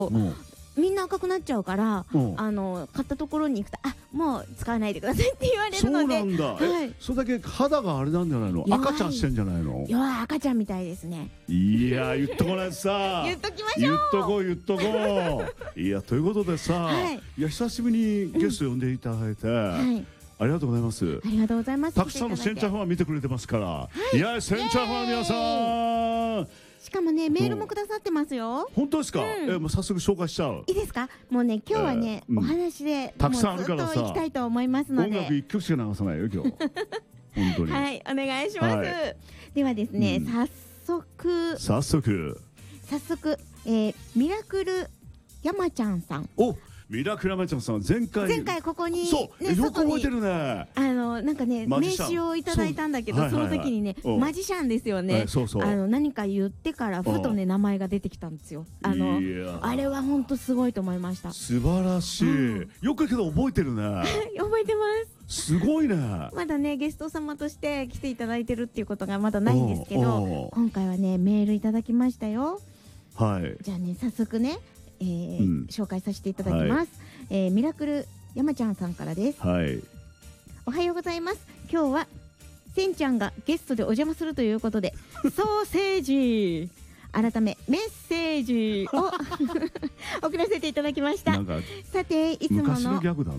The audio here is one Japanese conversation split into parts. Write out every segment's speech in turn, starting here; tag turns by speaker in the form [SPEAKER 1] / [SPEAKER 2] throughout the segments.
[SPEAKER 1] みんな赤くなっちゃうから、買ったところに行くともう使わないでくださいって言われるので。
[SPEAKER 2] そうなんだ。それだけ肌があれなんじゃないの？赤ちゃんしてんじゃないの？
[SPEAKER 1] 赤ちゃんみたいですね。
[SPEAKER 2] いや言っとこないさ。
[SPEAKER 1] 言っときましょう。
[SPEAKER 2] 言っとこう。いやということでさ、いや久しぶりにゲスト呼んでいただいて、ありがとうございます。
[SPEAKER 1] ありがとうございます。
[SPEAKER 2] たくさんのセンチャーファン見てくれてますから。いやセンチャーファン皆さん。
[SPEAKER 1] しかもねメールもくださってますよ。
[SPEAKER 2] 本当ですか？もう早速紹介しちゃう。
[SPEAKER 1] いいですか？もうね今日はねお話で
[SPEAKER 2] たくさんあるからさ、
[SPEAKER 1] 行きたいと思いますので。
[SPEAKER 2] 音楽一曲しか流さないよ今日。本当に。
[SPEAKER 1] はい、お願いします。ではですね、早速ミラクル山ちゃんさん。
[SPEAKER 2] ミラクル山ちゃんさん前回ここによく覚えてるね。
[SPEAKER 1] なんかね名刺をいただいたんだけど、その時にねマジシャンですよね。何か言ってからふとね名前が出てきたんですよ。あれは本当すごいと思いました。
[SPEAKER 2] 素晴らしい。よくけど覚えてるね。
[SPEAKER 1] 覚えてます。
[SPEAKER 2] すごいね。
[SPEAKER 1] まだねゲスト様として来ていただいてるっていうことがまだないんですけど、今回はねメールいただきましたよ。じゃあね早速ね紹介させていただきます。ミラクル山ちゃんさんからです。おはようございます。今日はせんちゃんがゲストでお邪魔するということでソーセージ改めメッセージを送らせていただきました。さていつものいつ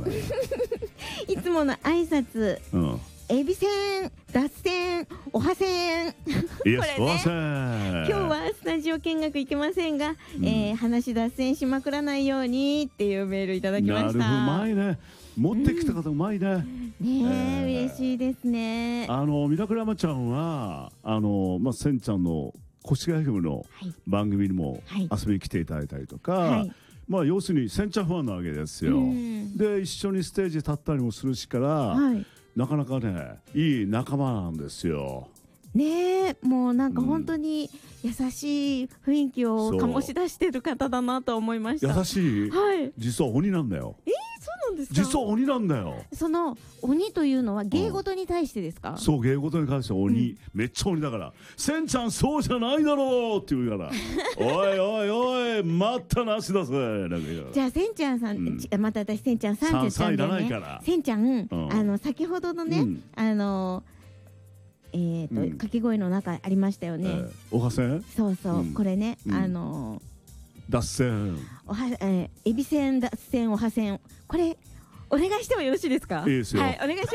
[SPEAKER 1] もの挨拶、エビせん、脱線、おはせん。これね、今日はスタジオ見学行けませんが、話脱線しまくらないようにっていうメールいただきました。
[SPEAKER 2] うまいね。持ってきた方うまいね。
[SPEAKER 1] ね嬉しいですね。
[SPEAKER 2] ミラクル山ちゃんはせんちゃんの越谷 FM の番組にも遊びに来ていただいたりとか。要するにせんちゃんファンなわけですよ。で一緒にステージ立ったりもするしから。なかなかねいい仲間なんですよ。
[SPEAKER 1] ねえもうなんか本当に優しい雰囲気を醸し出してる方だなと思いました。
[SPEAKER 2] 優しい。実は鬼なんだよ。
[SPEAKER 1] そうなんですか？
[SPEAKER 2] 実は鬼なんだよ。
[SPEAKER 1] その鬼というのは芸事に対してですか？
[SPEAKER 2] そう芸事に関しては鬼、めっちゃ鬼だからせんちゃんそうじゃないだろうって言うからおいおいおい待ったなしだぜ。
[SPEAKER 1] じゃあせんちゃんさん、また私せんちゃんさんって言っちゃうんだよね。せんちゃん先ほどのね掛け声の中ありましたよね。
[SPEAKER 2] おはせん。
[SPEAKER 1] そうそうこれね
[SPEAKER 2] 脱線
[SPEAKER 1] エビせん脱線おはせんこれお願いしてもよろしいですか？
[SPEAKER 2] いいですよ。
[SPEAKER 1] はいお願いします。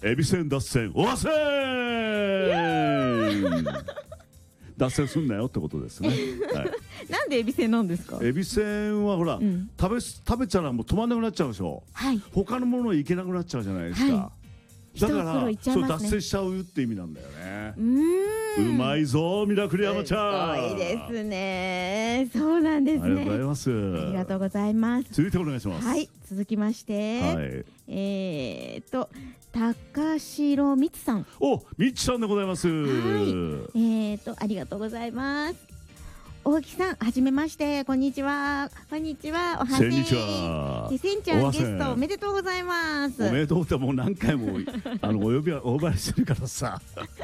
[SPEAKER 2] エビせん脱線おはせん脱線すんなよってことですね。
[SPEAKER 1] なんでエビせんなんですか？
[SPEAKER 2] エビせんはほら食べちゃらもう止まんなくなっちゃうでしょ。他のものいけなくなっちゃうじゃないですか。だからそう脱線しちゃうって意味なんだよね。うまいぞミラクル山ちゃん。
[SPEAKER 1] すごいですね。そうなんですね。
[SPEAKER 2] ありがとうございます。
[SPEAKER 1] ありがとうございます。
[SPEAKER 2] 続いてお願いします。
[SPEAKER 1] はい、続きまして高城みつさん。
[SPEAKER 2] みつさんでございます。
[SPEAKER 1] ありがとうございます。大木さん、はじめまして、こんにちは。こんにちは、おはせん。せんちゃんゲストおめでとうございます。
[SPEAKER 2] おめでとうってもう何回もお呼ばれしてるからさ。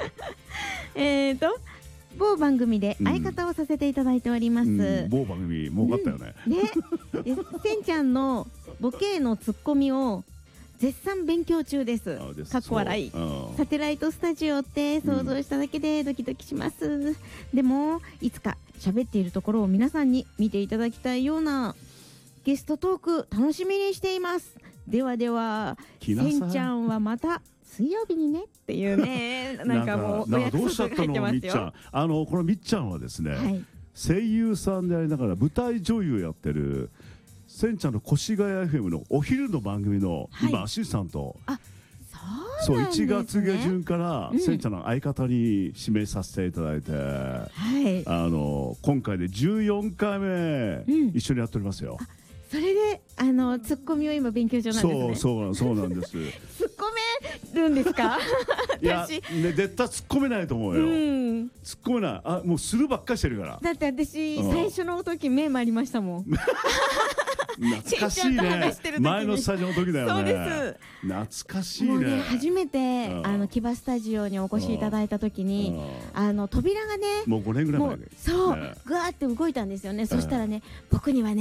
[SPEAKER 1] 某番組で相方をさせていただいております。
[SPEAKER 2] 某番組儲かったよね。
[SPEAKER 1] せんちゃんのボケのツッコミを絶賛勉強中です。かっこ笑い。サテライトスタジオって想像しただけでドキドキします。でもいつか喋っているところを皆さんに見ていただきたいようなゲストトーク楽しみにしています。ではではせんちゃんはまた水曜日にねっていうねなんかもうお約束が入ってますよ。
[SPEAKER 2] このみっちゃんはですね声優さんでありながら舞台女優やってるせんちゃんの越谷 FM のお昼の番組の今アシスタント。そう1月下旬からせんちゃんの相方に指名させていただいて今回で14回目一緒にやっておりますよ。
[SPEAKER 1] それでツッコミを今勉強中なんですね。
[SPEAKER 2] そうなんです。
[SPEAKER 1] 突っ込めるんですか？
[SPEAKER 2] いや絶対突っ込めないと思うよ。突っ込めない。もうするばっかりしてるから。
[SPEAKER 1] だって私最初の時目回りましたもん。
[SPEAKER 2] 懐かしいね。前のスタジオの時だよね。
[SPEAKER 1] そうです。
[SPEAKER 2] 懐かしいね。
[SPEAKER 1] もうね、初めて木場スタジオにお越しいただいた時に扉がね、
[SPEAKER 2] もう5年ぐらい前
[SPEAKER 1] そうぐわーって動いたんですよね。そしたらね、僕にはね